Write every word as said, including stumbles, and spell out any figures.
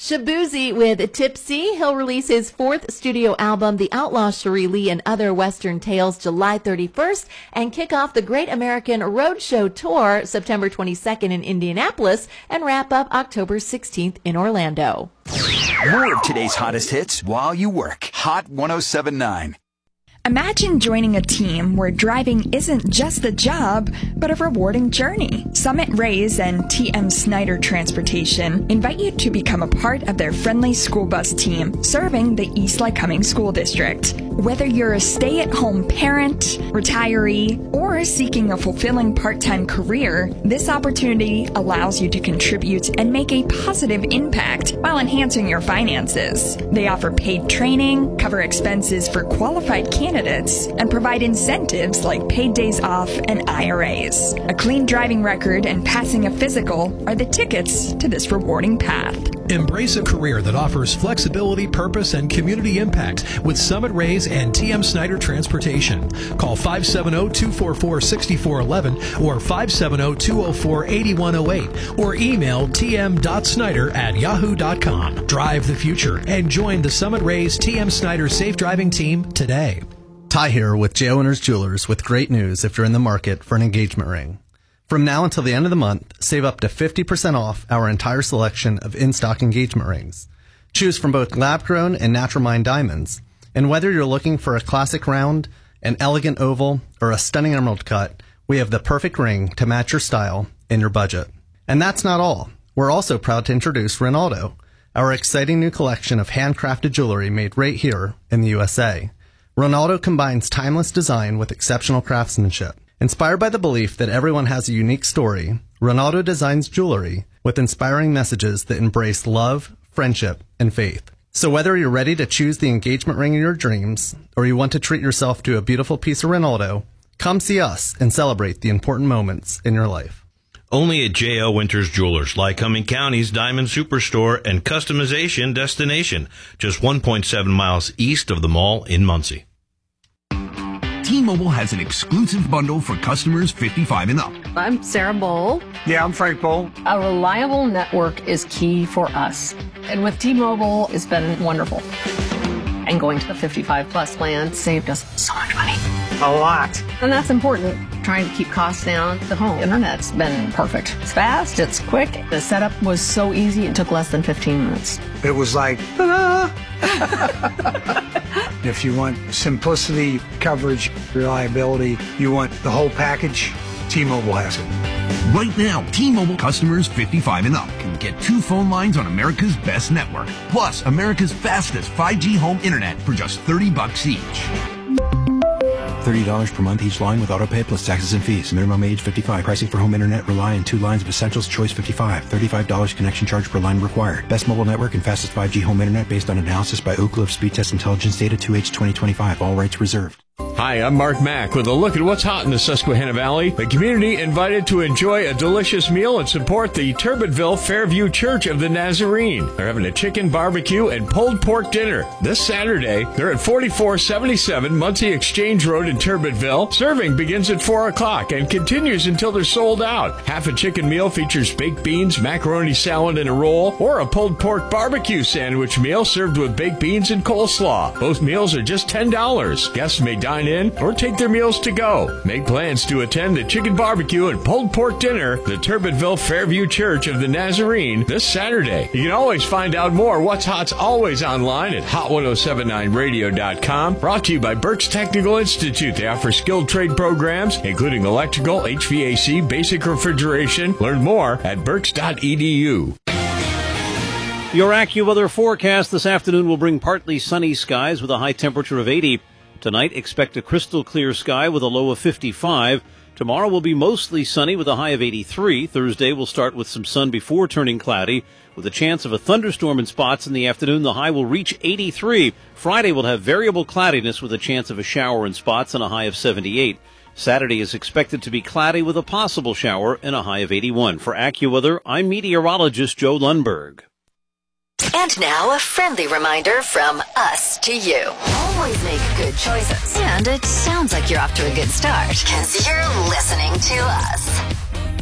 Shabuzi with Tipsy. He'll release his fourth studio album, The Outlaw Cherie Lee and Other Western Tales, July thirty-first, and kick off the Great American Roadshow Tour September twenty-second in Indianapolis and wrap up October sixteenth in Orlando. More of today's hottest hits while you work. Hot one oh seven point nine. Imagine joining a team where driving isn't just a job, but a rewarding journey. Summit Rays and T M Snyder Transportation invite you to become a part of their friendly school bus team serving the East Lycoming School District. Whether you're a stay-at-home parent, retiree, or seeking a fulfilling part-time career, this opportunity allows you to contribute and make a positive impact while enhancing your finances. They offer paid training, cover expenses for qualified candidates, and provide incentives like paid days off and I R As. A clean driving record and passing a physical are the tickets to this rewarding path. Embrace a career that offers flexibility, purpose, and community impact with Summit Rays and T M Snyder Transportation. Call five seven zero, two four four, six four one one or five seven zero, two zero four, eight one zero eight or email t m dot snyder at yahoo dot com. Drive the future and join the Summit Rays T M Snyder Safe Driving Team today. Ty here with J. Owners Jewelers with great news if you're in the market for an engagement ring. From now until the end of the month, save up to fifty percent off our entire selection of in-stock engagement rings. Choose from both lab-grown and natural mined diamonds. And whether you're looking for a classic round, an elegant oval, or a stunning emerald cut, we have the perfect ring to match your style and your budget. And that's not all. We're also proud to introduce Ronaldo, our exciting new collection of handcrafted jewelry made right here in the U S A. Ronaldo combines timeless design with exceptional craftsmanship. Inspired by the belief that everyone has a unique story, Ronaldo designs jewelry with inspiring messages that embrace love, friendship, and faith. So whether you're ready to choose the engagement ring of your dreams, or you want to treat yourself to a beautiful piece of Ronaldo, come see us and celebrate the important moments in your life. Only at J L Winters Jewelers, Lycoming County's Diamond Superstore and customization destination, just one point seven miles east of the mall in Muncie. T-Mobile has an exclusive bundle for customers fifty-five and up. I'm Sarah Bowl. Yeah, I'm Frank Bowl. A reliable network is key for us. And with T-Mobile, it's been wonderful. And going to the fifty-five plus plan saved us so much money. A lot. And that's important. Trying to keep costs down. The home internet's been perfect. It's fast, it's quick. The setup was so easy, it took less than fifteen minutes. It was like, ta-da! If you want simplicity, coverage, reliability, you want the whole package, T-Mobile has it. Right now, T-Mobile customers fifty-five and up can get two phone lines on America's best network, plus America's fastest five G home internet for just thirty bucks each. thirty dollars per month each line with autopay plus taxes and fees. Minimum age fifty-five. Pricing for home internet rely on two lines of Essentials Choice fifty-five. thirty-five dollars connection charge per line required. Best mobile network and fastest five G home internet based on analysis by Oak Cliff Speed Test Intelligence Data two H twenty twenty-five. All rights reserved. Hi, I'm Mark Mack with a look at what's hot in the Susquehanna Valley. The community invited to enjoy a delicious meal and support the Turbottville Fairview Church of the Nazarene. They're having a chicken barbecue and pulled pork dinner this Saturday. They're at forty-four seventy-seven Muncie Exchange Road in Turbottville. Serving begins at four o'clock and continues until they're sold out. Half a chicken meal features baked beans, macaroni salad, and a roll, or a pulled pork barbecue sandwich meal served with baked beans and coleslaw. Both meals are just ten dollars. Guests may dine in or take their meals to go. Make plans to attend the chicken barbecue and pulled pork dinner, the Turbottville Fairview Church of the Nazarene, this Saturday. You can always find out more What's Hot's always online at hot ten seventy-nine radio dot com. Brought to you by Burke's Technical Institute. They offer skilled trade programs, including electrical, H V A C, basic refrigeration. Learn more at burks dot e d u. Your AccuWeather forecast this afternoon will bring partly sunny skies with a high temperature of eighty. Tonight, expect a crystal clear sky with a low of fifty-five. Tomorrow will be mostly sunny with a high of eighty-three. Thursday will start with some sun before turning cloudy, with a chance of a thunderstorm in spots in the afternoon. The high will reach eighty-three. Friday will have variable cloudiness with a chance of a shower in spots and a high of seventy-eight. Saturday is expected to be cloudy with a possible shower and a high of eighty-one. For AccuWeather, I'm meteorologist Joe Lundberg. And now a friendly reminder from us to you. Always make good choices. And it sounds like you're off to a good start because you're listening to us.